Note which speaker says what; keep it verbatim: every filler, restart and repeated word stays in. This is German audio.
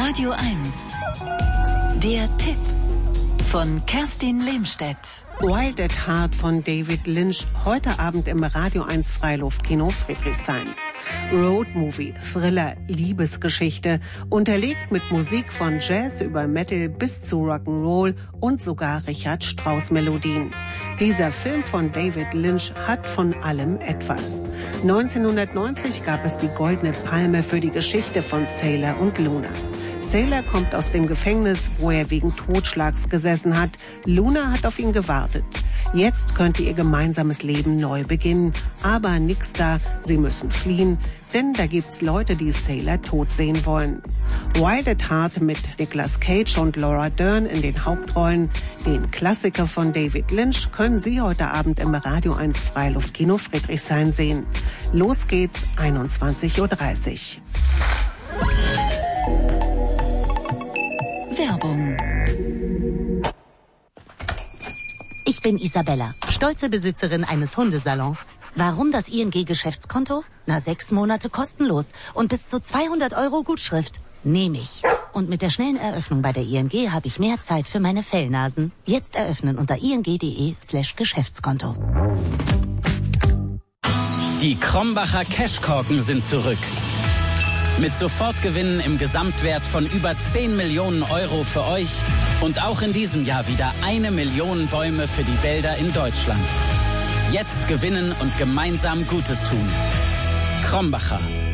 Speaker 1: Radio eins. Der Tipp von Kerstin Lehmstedt.
Speaker 2: Wild at Heart von David Lynch, heute Abend im Radio eins Freiluftkino Friedrichshain. Roadmovie, Thriller, Liebesgeschichte, unterlegt mit Musik von Jazz über Metal bis zu Rock'n'Roll und sogar Richard Strauss Melodien. Dieser Film von David Lynch hat von allem etwas. neunzehnhundertneunzig gab es die Goldene Palme für die Geschichte von Sailor und Luna. Sailor kommt aus dem Gefängnis, wo er wegen Totschlags gesessen hat. Luna hat auf ihn gewartet. Jetzt könnte ihr gemeinsames Leben neu beginnen. Aber nix da, sie müssen fliehen, denn da gibt's Leute, die Sailor tot sehen wollen. Wild at Heart mit Nicolas Cage und Laura Dern in den Hauptrollen. Den Klassiker von David Lynch können Sie heute Abend im Radio eins Freiluftkino Friedrichshain sehen. Los geht's, einundzwanzig Uhr dreißig.
Speaker 1: Werbung.
Speaker 3: Ich bin Isabella, stolze Besitzerin eines Hundesalons. Warum das I N G-Geschäftskonto? Na, sechs Monate kostenlos und bis zu zweihundert Euro Gutschrift. Nehme ich. Und mit der schnellen Eröffnung bei der I N G habe ich mehr Zeit für meine Fellnasen. Jetzt eröffnen unter ing.de slash Geschäftskonto.
Speaker 4: Die Krombacher Cashkorken sind zurück. Mit Sofortgewinnen im Gesamtwert von über zehn Millionen Euro für euch und auch in diesem Jahr wieder eine Million Bäume für die Wälder in Deutschland. Jetzt gewinnen und gemeinsam Gutes tun. Krombacher.